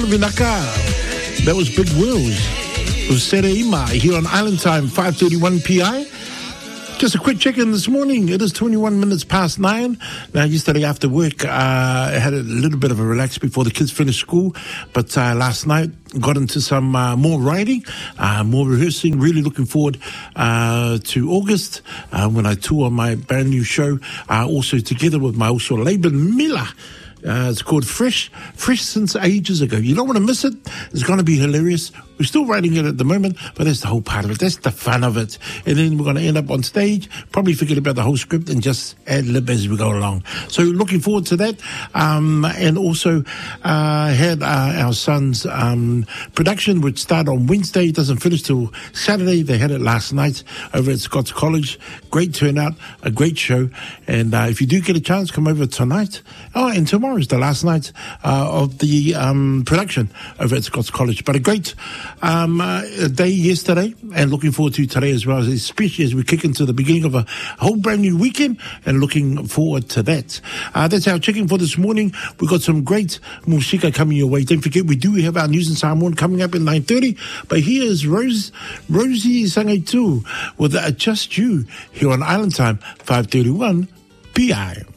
Vinaka. That was Big Wheels. It was Sereima here on Island Time, 5:31 PI. Just a quick check-in this morning. It is 21 minutes past 9. Now, yesterday after work, I had a little bit of a relax before the kids finished school. But last night, got into some more writing, more rehearsing. Really looking forward to August when I tour my brand new show. Also together with my also Laban Miller. It's called Fresh since ages ago. You don't want to miss it. It's going to be hilarious. We're still writing it at the moment, but that's the whole part of it. That's the fun of it. And then we're going to end up on stage, probably forget about the whole script and just ad-lib as we go along. So looking forward to that. And also had our son's production, which started on Wednesday. It doesn't finish till Saturday. They had it last night over at Scots College. Great turnout, a great show. And if you do get a chance, come over tonight. Oh, and tomorrow is the last night of the production over at Scots College. But a great day yesterday, and looking forward to today as well, especially as we kick into the beginning of a whole brand new weekend, and looking forward to that. That's our check-in for this morning. We've got some great musika coming your way. Don't forget, we do have our News and Samoan coming up at 9:30, but here's Rosie Sangaitu with Just You here on Island Time, 5:31 PI.